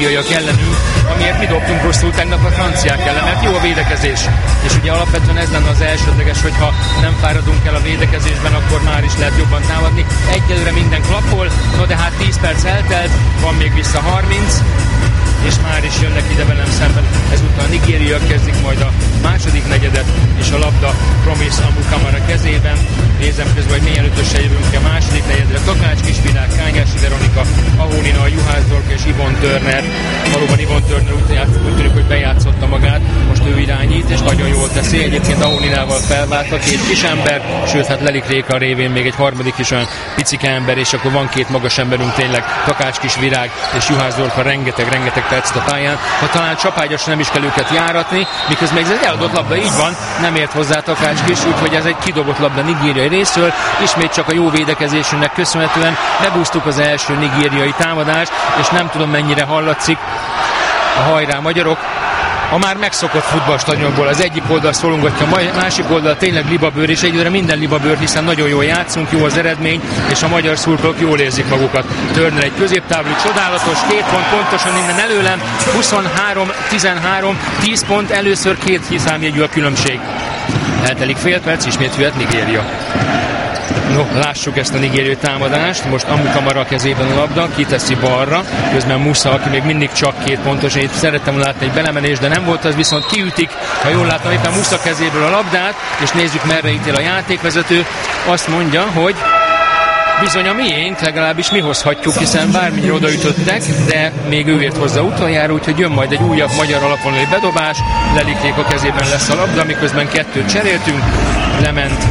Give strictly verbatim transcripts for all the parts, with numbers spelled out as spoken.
ellenünk, amiért mi dobtunk rosszul tegnap a franciák ellen, mert jó a védekezés. És ugye alapvetően ez lenne az elsődleges, hogyha nem fáradunk el a védekezésben, akkor már is lehet jobban támadni. Egyelőre minden klappol, no de hát tíz perc eltelt, van még vissza harminc, és már is jönnek ide velem szemben. Ezúttal a nigériaiak kezdik majd a második negyedet, és a labda Promise Amukamara kezében. Nézem közben, hogy milyen ötössel jövünk a második negyedre. Takács Kisvirág, Kányási Veronika, Ahónina, Juhász Dorka és Yvonne Turner. Valóban Yvonne Turner úgy, úgy tűnik, hogy bejátszotta magát, most ő irányít, és nagyon jól teszi. Egyébként Ahóninával felváltva két kis ember, sőt, hát Lelik Réka révén még egy harmadik is olyan picike ember, és akkor van két magas emberünk tényleg, Takács Kisvirág és Juhász Dorka, rengeteg, rengeteg percet a pályán. Ha talán csapágyasra nem is kell őket járatni, miközben ez egy eladott labda, így van, nem ért hozzá Takács Kis, úgyhogy ez egy kidobott labda nigériai részről, ismét csak a jó védekezésünknek köszönhetően megúsztuk az első nigériai támadást, és nem tudom mennyire hallatszik a hajrá magyarok. A már megszokott futballstadionból az egyik oldal szólongatja, a másik oldal tényleg libabőr, és egyre minden libabőr, hiszen nagyon jól játszunk, jó az eredmény, és a magyar szurkolók jól érzik magukat. Turner egy középtávú, csodálatos, két pont pontosan innen előlem, huszonhárom tizenhárom, tíz pont, először két számjegyű a különbség. Eltelik fél perc, ismét jöhet Nigéria. No, lássuk ezt a nigériai támadást. Most Amukamara kezében a labda, kiteszi balra, közben Musa, aki még mindig csak két pontos. Én szerettem látni egy belemenés, de nem volt az, viszont kiütik, ha jól látom, éppen Musa kezéből a labdát, és nézzük, merre ítél a játékvezető. Azt mondja, hogy bizony a miénk, legalábbis mi hozhatjuk, hiszen bármilyen odaütöttek, de még ő ért hozzá utoljára, úgyhogy jön majd egy újabb magyar alapvonali bedobás. Lelik Réka kezében lesz a labda, miközben kettőt cseréltünk. Lement,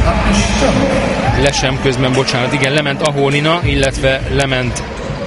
le sem közben, bocsánat, igen, lement Ahónina, illetve lement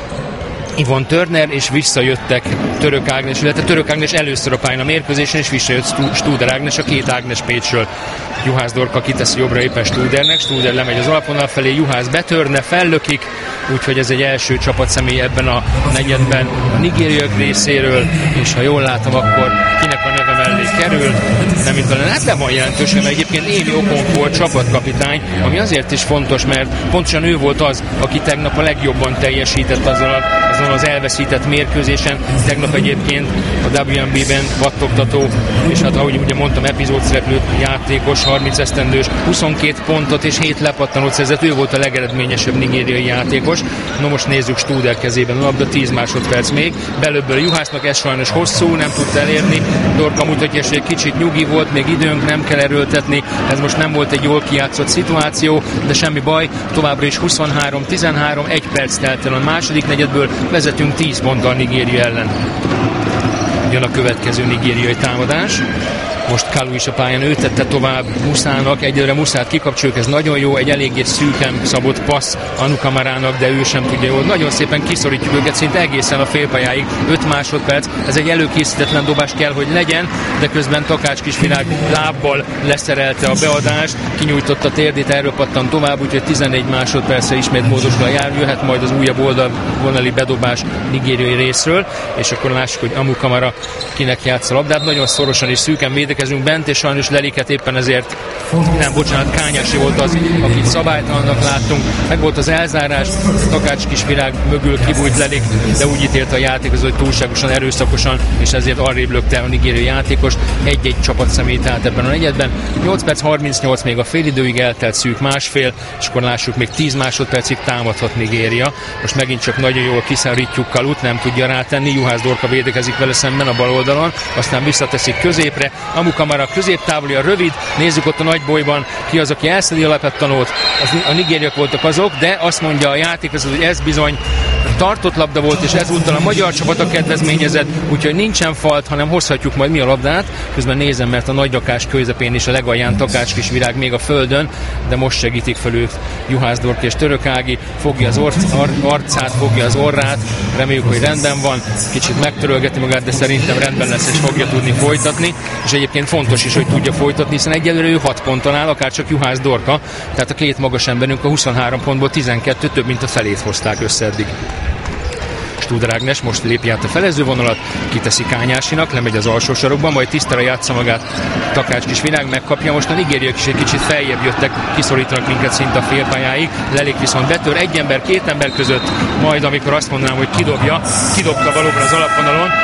Yvonne Turner, és visszajöttek Török Ágnes, illetve Török Ágnes először a pályán a mérkőzésen, és visszajött Studer Ágnes, a két Ágnes Pécsről. Juhász Dorka kiteszi jobbra éppen Studernek, Studer lemegy az alapvonal felé, Juhász betörne, fellökik, úgyhogy ez egy első csapatszemély ebben a negyedben a nigériaiak részéről, és ha jól látom, akkor kinek a neve mellé kerül, nem mint talán, hát nem van jelentős, mert egyébként Émi Okon volt csapatkapitány, ami azért is fontos, mert pontosan ő volt az, aki tegnap a legjobban teljesített azzal, azon az elveszített mérkőzésen. Tegnap egyébként a dupla vé en bé-ben vattogtató, és hát ahogy ugye mondtam, epizódszereplő játékos, harminc esztendős, huszonkét pontot és hét lepattanót szerzett, ő volt a legeredményesebb nigériai játékos. No, most nézzük Studer kezében a labda, tíz másodperc még, belőbből Juhásznak, ez sajnos hosszú, nem tudta elérni. Dorka mutatja, hogy egy kicsit nyugi volt, még időnk, nem kell erőltetni, ez most nem volt egy jól kijátszott szituáció, de semmi baj, továbbra is huszonhárom tizenhárom, egy perc telt el a második negyedből, vezetünk tíz ponttal Nigéria ellen. Jön a következő nigériai támadás. Most Kalu is a pályán, ő tette tovább Muszának, egyelőre Muszát kikapcsoljuk, ez nagyon jó, egy eléggé szűken szabott passz Amukamaranak, de ő sem tudja jól. Nagyon szépen kiszorítjuk őket, szinte egészen a félpályáig, öt másodperc, ez egy előkészítetlen dobás kell, hogy legyen, de közben Takács Kisvirág lábbal leszerelte a beadást, kinyújtotta térdét, erről pattan tovább, úgyhogy tizennégy másodpercre ismét módosra jár, jöhet majd az újabb oldalvonali bedobás nigériai részről, és akkor lássuk, hogy Amukamara kinek játsz a labdát, nagyon szorosan és szűken védekezünk bent, és sajnos Leliket éppen ezért, nem, bocsánat, Kányási volt az, akit szabálytalannak láttunk. Meg volt az elzárás, Takács Kisvirág mögül kibújt Lelik, de úgy ítélt a játékos, hogy túlságosan erőszakosan, és ezért arrébb lökte a nigériai játékost. Egy-egy csapat személy tehát ebben a negyedben. nyolc perc harmincnyolc még a félidőig eltelt, szűk másfél, és akkor lássuk, még tíz másodpercig támadhat Nigéria. Most megint csak nagyon jól kiszárítjuk Kalut, nem tudja rátenni, Juhász Dorka védekezik vele szemben a bal oldalon, aztán visszateszik középre, Amukamara középtávoli, a rövid, nézzük ott a nagy bolyban, ki az, aki elszedi a lepattanót, a nigériak voltak azok, de azt mondja a játékos, hogy ez bizony tartott labda volt, és ezúttal a magyar csapat a kedvezményezett, úgyhogy nincsen falt, hanem hozhatjuk majd mi a labdát. Közben nézem, mert a nagy rakás közepén is a legalján Takács Kisvirág még a földön, de most segítik fel őt Juhász Dorka és Török Ági, fogja az orc, ar, arcát, fogja az orrát, reméljük, hogy rendben van, kicsit megtörölgeti magát, de szerintem rendben lesz, és fogja tudni folytatni, és egyébként fontos is, hogy tudja folytatni, hiszen egyelőre ő hat ponton áll, akár csak Juhász Dorka, tehát a két magas emberünk a huszonhárom pontból tizenkettő, több mint a felét hozták össze eddig. Studer Ágnes most lépi át a felezővonalat, kiteszi Kányásinak, lemegy az alsó sarokba, majd tisztára játsza magát Takács Kisvirág, megkapja, most a nigériaiak is egy kicsit feljebb jöttek, kiszorítanak minket szinte a félpályáig, Lelék viszont betör egy ember, két ember között, majd amikor azt mondanám, hogy kidobja, kidobta valóban az alapvonalon,